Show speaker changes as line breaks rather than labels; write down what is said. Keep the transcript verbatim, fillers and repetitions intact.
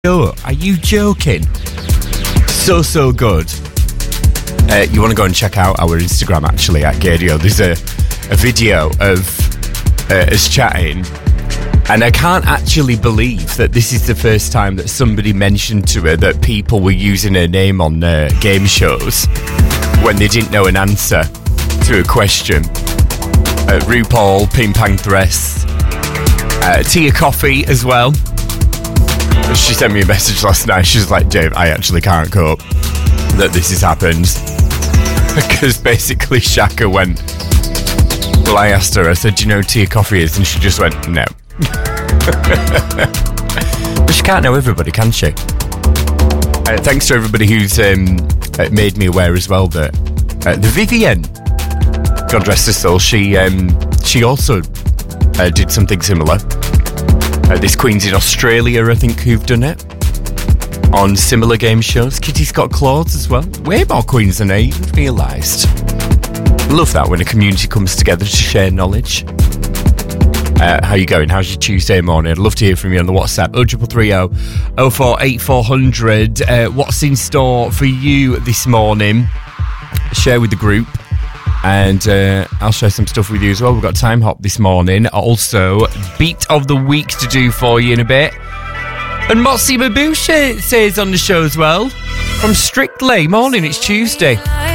Oh, are you joking? So, so good. Uh, you want to go and check out our Instagram, actually, at Gadio. There's a, a video of uh, us chatting, and I can't actually believe that this is the first time that somebody mentioned to her that people were using her name on uh, game shows when they didn't know an answer to a question. Uh, RuPaul, Ping Pang Thress, uh, Tia Coffee as well. She sent me a message last night. She's like, Dave, I actually can't cope that this has happened. Because basically Shaka went, well, I asked her, I said, do you know who Tia Coffee is? And she just went, no. But she can't know everybody, can she? Uh, thanks to everybody who's um, made me aware as well that uh, the Vivienne, God rest her soul, she, um, she also uh, did something similar. Uh, there's queens in Australia, I think, who've done it on similar game shows. Kitty Scott Claus as well. Way more queens than I even realised. Love that when a community comes together to share knowledge. Uh, how you going? How's your Tuesday morning? I'd love to hear from you on the WhatsApp. oh three three oh, oh four eight four hundred. Uh, what's in store for you this morning? Share with the group. And uh, I'll share some stuff with you as well. We've got Time Hop this morning. Also, Beat of the Week to do for you in a bit. And Motsy Mabusha says on the show as well. From Strictly. Morning, it's Tuesday.